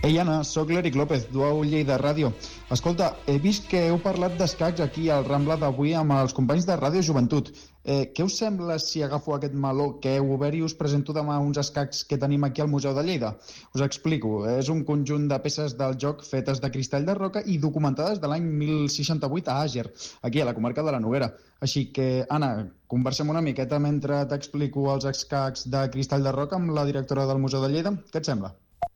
Ei, Anna, sóc l'Eric López, d'UAU Lleida Ràdio. Escolta, he vist que heu parlat d'escacs aquí al Rambla d'avui amb els companys de Ràdio Joventut. Què us sembla si agafo aquest meló que heu obert i us presento demà uns escacs que tenim aquí al Museu de Lleida? Us explico. És un conjunt de peces del joc fetes de cristall de roca i documentades de l'any 1068 a Àger, aquí a la comarca de la Noguera. Així que, Anna, conversem una miqueta mentre t'explico els escacs de cristall de roca amb la directora del Museu de Lleida. Què et sembla?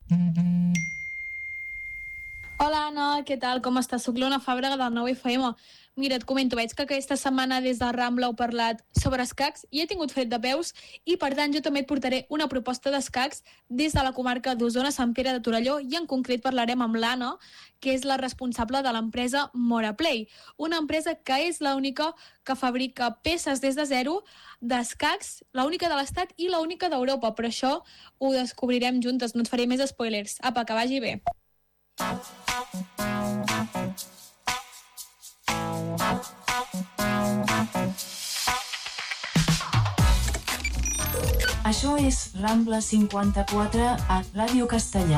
Hola Anna, què tal? Com estàs? Soc l'Ona Fàbrega del 9FM. Mira, et comento, veig que aquesta setmana des de Rambla heu parlat sobre escacs i he tingut fred de peus i per tant jo també et portaré una proposta d'escacs des de la comarca d'Osona, Sant Pere de Torelló, i en concret parlarem amb l'Anna, que és la responsable de l'empresa Moraplay, una empresa que és l'única que fabrica peces des de zero d'escacs, l'única de l'Estat i l'única d'Europa, però això ho descobrirem juntes, no et faré més spoilers. Apa, que vagi bé. Això és Rambla 54 a Ràdio Castellà.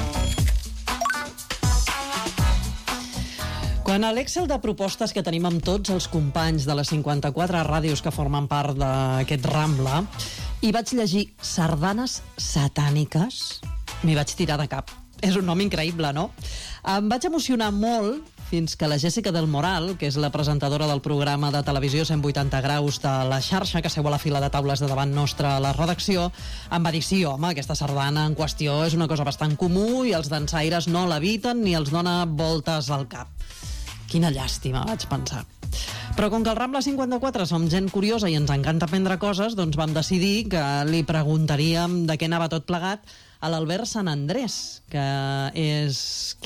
Quan a l'Excel de propostes que tenim amb tots els companys de les 54 ràdios que formen part d'aquest Rambla, hi vaig llegir sardanes satàniques, m'hi vaig tirar de cap. És un nom increïble, no? Em vaig emocionar molt fins que la Jessica del Moral, que és la presentadora del programa de televisió 180 graus de la xarxa, que seu a la fila de taules de davant nostra a la redacció, em va dir, sí, home, aquesta sardana en qüestió és una cosa bastant comú i els dansaires no l'eviten ni els dona voltes al cap. Quina llàstima, vaig pensar. Però com que al Rambla 54 som gent curiosa i ens encanta aprendre coses, doncs vam decidir que li preguntaríem de què anava tot plegat a l'Albert Sant Andrés, que és...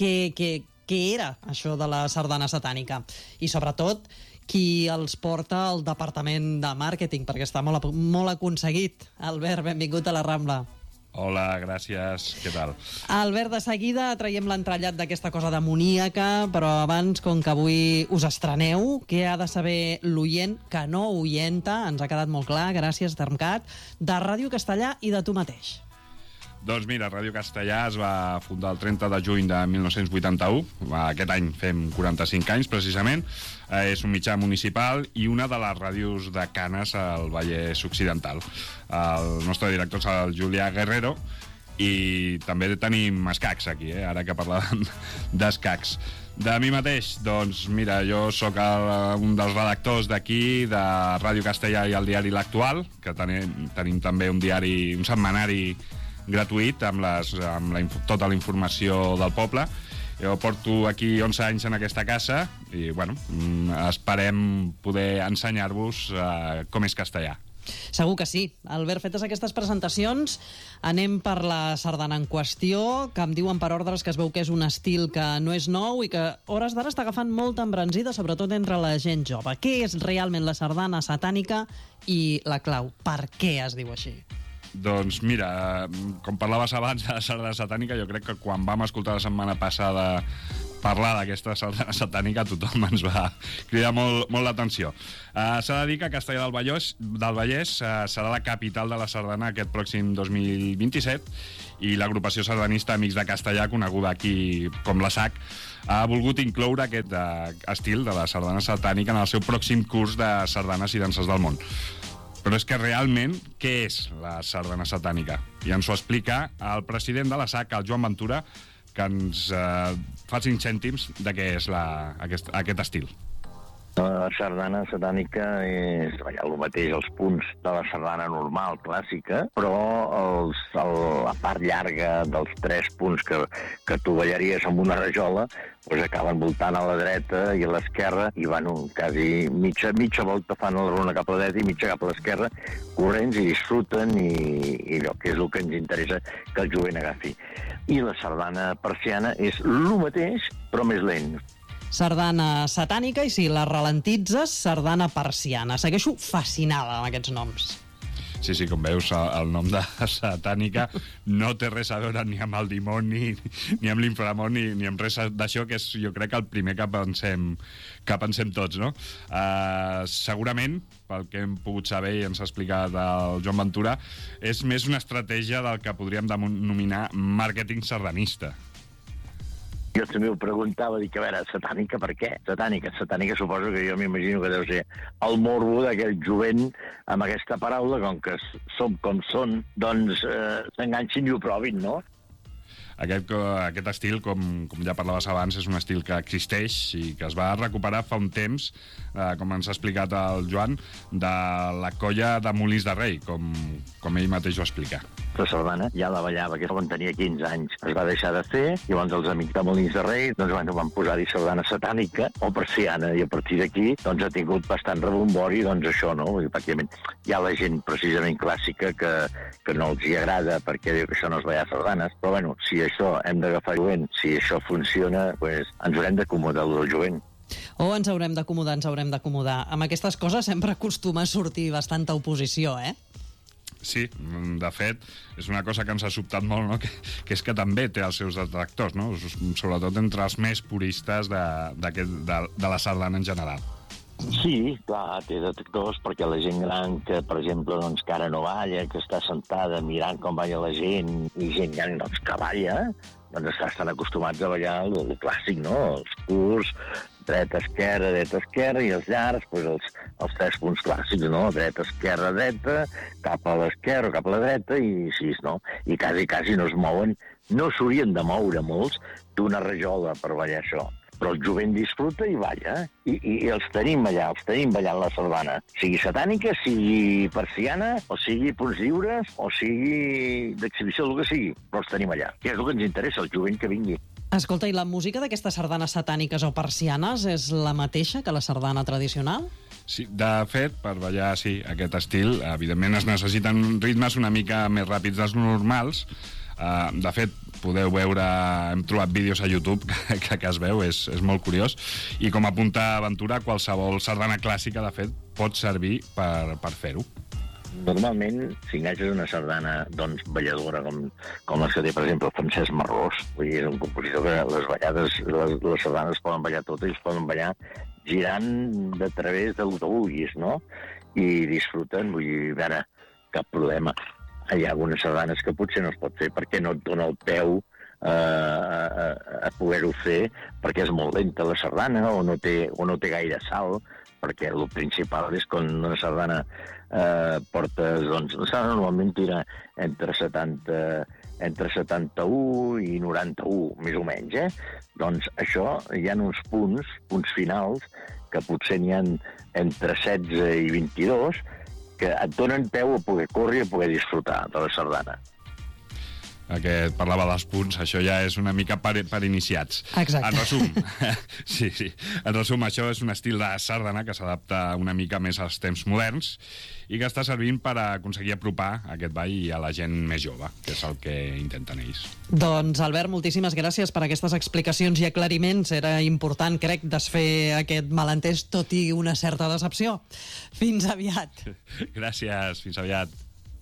Què era això de la sardana satànica? I sobretot, qui els porta al departament de màrqueting, perquè està molt aconseguit. Albert, benvingut a la Rambla. Hola, gràcies. Què tal? Albert, de seguida traiem l'entrellat d'aquesta cosa demoníaca, però abans, com que avui us estreneu, què ha de saber l'oient, que no oienta, ens ha quedat molt clar, gràcies, Termcat, de Ràdio Castellà i de tu mateix. Doncs mira, Ràdio Castellà es va fundar el 30 de juny de 1981. Aquest any fem 45 anys, precisament. És un mitjà municipal i una de les ràdios de Canes al Vallès Occidental. El nostre director és el Julià Guerrero i també tenim escacs aquí, ara que parlàvem d'escacs. De mi mateix, doncs mira, jo sóc un dels redactors d'aquí, de Ràdio Castellà i el diari L'Actual, que tenim també un setmanari gratuït amb tota la informació del poble. Jo porto aquí 11 anys en aquesta casa i bueno, esperem poder ensenyar-vos com és castellà. Segur que sí. Albert, fetes aquestes presentacions, anem per la sardana en qüestió, que em diuen per ordres que es veu que és un estil que no és nou i que a hores d'ara està agafant molta embranzida, sobretot entre la gent jove. Què és realment la sardana satànica i la clau? Per què es diu així? Doncs mira, com parlaves abans de la sardana satànica, jo crec que quan vam escoltar la setmana passada parlar d'aquesta sardana satànica tothom ens va cridar molt l'atenció. S'ha de dir que Castellar del Vallès serà la capital de la sardana aquest pròxim 2027 i l'agrupació sardanista Amics de Castellà, coneguda aquí com la SAC, ha volgut incloure aquest estil de la sardana satànica en el seu pròxim curs de sardanes i danses del món. Però és que realment, què és la sardana satànica? I ens ho explica el president de la SAC, el Joan Ventura, que ens fa 5 cèntims de què és aquest estil. La sardana satànica és el mateix, els punts de la sardana normal, clàssica, però la part llarga dels 3 punts que tu ballaries amb una rajola doncs acaben voltant a la dreta i a l'esquerra i van quasi mitja volta fan la rona cap a la dreta i mitja cap a l'esquerra, corrents i disfruten i allò que és el que ens interessa que el jovent agafi. I la sardana persiana és el mateix, però més lent. Sardana satànica i si la ralentitzes, sardana persiana. Segueixo fascinada amb aquests noms. Sí, com veus, el nom de satànica no té res a veure ni amb el dimoni, ni amb l'inframón, ni amb res d'això, que és, jo crec, el primer que pensem tots, no? Segurament, pel que hem pogut saber i ens ha explicat el Joan Ventura, és més una estratègia del que podríem denominar màrqueting sardanista. Jo també ho preguntava, dic, a veure, satànica per què? Satànica suposo que jo m'imagino que deu ser el morbo d'aquell jovent amb aquesta paraula, com que som com són, doncs s'enganxin i ho provin, no? Aquest estil, com ja parlaves abans, és un estil que existeix i que es va recuperar fa un temps, com ens ha explicat el Joan, de la colla de Molins de Rei, com ell mateix ho explica. La sardana ja la ballava, que quan tenia 15 anys. Es va deixar de fer, i llavors els amics de Molins de Rei van posar-hi sardana satànica o persiana, i a partir d'aquí ha tingut bastant rebombori, això, no? I pràcticament hi ha la gent precisament clàssica que no els hi agrada perquè diu que això no és ballar sardanes, però bueno, si això hem d'agafar jovent, si això funciona, doncs ens haurem d'acomodar del jovent. Ens haurem d'acomodar. Amb aquestes coses sempre acostuma a sortir bastanta oposició, eh? Sí, de fet, és una cosa que ens ha sobtat molt, no? Que és que també té els seus detractors, no? Sobretot entre els més puristes de la sardana en general. Sí, clar, té detractors perquè la gent gran que, per exemple, que ara no balla, que està sentada mirant com balla la gent, i gent gran que balla, estan acostumats a ballar el clàssic, no? Els curts, dreta, esquerra, i els llargs, els 3 punts clàssics, no? Dreta, dreta, cap a l'esquerra o cap a la dreta, i així, no? I quasi no es mouen, no s'haurien de moure molts d'una rajola per ballar això. Però el jovent disfruta i balla, i els tenim allà, ballant la sardana. Sigui satànica, sigui persiana, o sigui punts lliures, o sigui d'exhibició, el que sigui, però els tenim allà. Que és el que ens interessa, el jovent que vingui. Escolta, i la música d'aquestes sardanes satàniques o persianes és la mateixa que la sardana tradicional? Sí, de fet, per ballar aquest estil, evidentment es necessiten ritmes una mica més ràpids dels normals. De fet, podeu veure, hem trobat vídeos a YouTube que es veu, és molt curiós, i com apunta Ventura, qualsevol sardana clàssica, de fet, pot servir per fer-ho. Normalment, si enganxes una sardana balladora com la que té, per exemple, Francesc Marrós, vull dir, és un compositor que les sardanes poden ballar totes, i es poden ballar girant de través del que vulguis, no? I disfruten, vull dir, a veure, cap problema. Hi ha algunes sardanes que potser no es pot fer perquè no et dona el peu a poder-ho fer, perquè és molt lenta la sardana o no té gaire salt, perquè el principal és quan una sardana portes... la sardana normalment tira entre 71 i 91, més o menys, Doncs això hi ha uns punts finals, que potser n'hi ha entre 16 i 22, que et donen peu a poder córrer i a poder disfrutar de la sardana. Aquest parlava dels punts, això ja és una mica per iniciats. Exacte. En resum, en resum, això és un estil de sardana que s'adapta una mica més als temps moderns i que està servint per aconseguir apropar aquest ball a la gent més jove, que és el que intenten ells. Doncs, Albert, moltíssimes gràcies per aquestes explicacions i aclariments. Era important, crec, desfer aquest malentès, tot i una certa decepció. Fins aviat. Gràcies, fins aviat.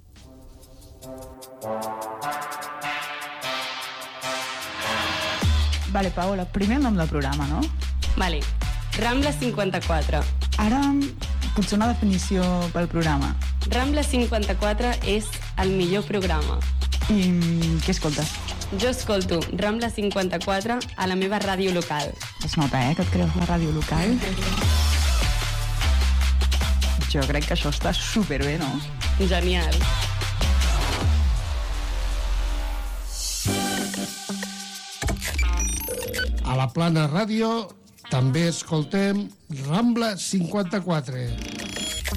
Vale, Paola, primer nom del programa, no? Vale, Rambla 54. Ara, potser una definició pel programa. Rambla 54 és el millor programa. I què escoltes? Jo escolto Rambla 54 a la meva ràdio local. Es nota, que et creus la ràdio local? Jo crec que això està superbé, no? Genial. A la Plana Ràdio també escoltem Rambla 54.